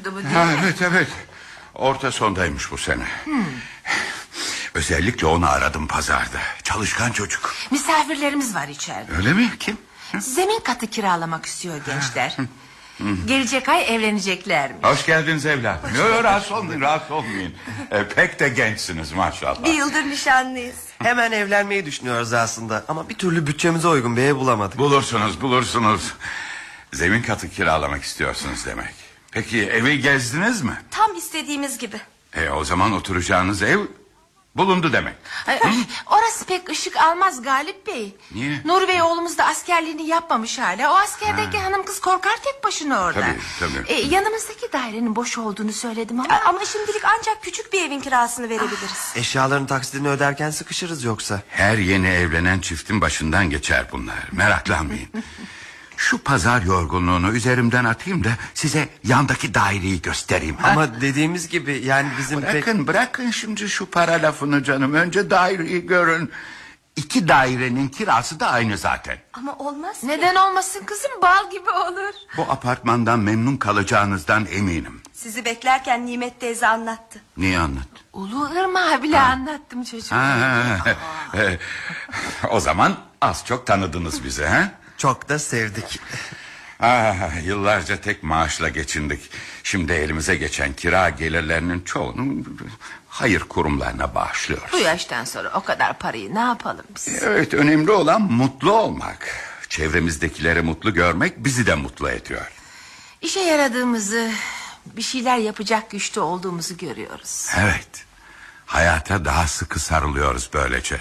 sonuydu bu, değil mi? Evet evet. Orta sondaymış bu sene. Özellikle onu aradım pazarda. Çalışkan çocuk. Misafirlerimiz var içeride. Öyle mi? Kim? Zemin katı kiralamak istiyor gençler. Gelecek ay evleneceklermiş. Hoş geldiniz evladım. Yok rahatsız olmayın, rahatsız olmayın. Pek de gençsiniz maşallah. Bir yıldır nişanlıyız. Hemen evlenmeyi düşünüyoruz aslında. Ama bir türlü bütçemize uygun bir ev bulamadık. Bulursunuz. Zemin katı kiralamak istiyorsunuz demek. Peki evi gezdiniz mi? Tam istediğimiz gibi. O zaman oturacağınız ev bulundu demek. Orası pek ışık almaz Galip Bey. Niye? Nuri Bey oğlumuz da askerliğini yapmamış hala. O askerdeki hanım kız korkar tek başına orada. Tabii. Yanımızdaki dairenin boş olduğunu söyledim ama... Ama şimdilik ancak küçük bir evin kirasını verebiliriz. Eşyaların taksidini öderken sıkışırız yoksa. Her yeni evlenen çiftin başından geçer bunlar. Meraklanmayın. Şu pazar yorgunluğunu üzerimden atayım da size yandaki daireyi göstereyim. Ama dediğimiz gibi yani bizim Bırakın şimdi şu para lafını canım. Önce daireyi görün. 2 dairenin kirası da aynı zaten. Ama olmaz. Neden olmasın kızım, bal gibi olur. Bu apartmandan memnun kalacağınızdan eminim. Sizi beklerken Nimet teyze anlattı. Niye anlattı? Ulu Irmak'a bile anlattım çocuğum. O zaman az çok tanıdınız bizi ha? çok da sevdik. Yıllarca tek maaşla geçindik. Şimdi elimize geçen kira gelirlerinin çoğunu hayır kurumlarına bağışlıyoruz. Bu yaştan sonra o kadar parayı ne yapalım biz? Evet, önemli olan mutlu olmak. Çevremizdekileri mutlu görmek bizi de mutlu ediyor. İşe yaradığımızı, bir şeyler yapacak güçte olduğumuzu görüyoruz. Evet, hayata daha sıkı sarılıyoruz böylece.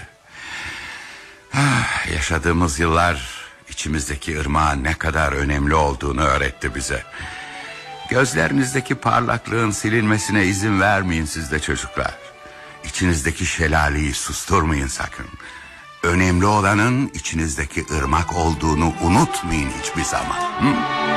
Yaşadığımız yıllar içimizdeki ırmağın ne kadar önemli olduğunu öğretti bize. Gözlerinizdeki parlaklığın silinmesine izin vermeyin siz de çocuklar. İçinizdeki şelaleyi susturmayın sakın. Önemli olanın içinizdeki ırmak olduğunu unutmayın hiçbir zaman.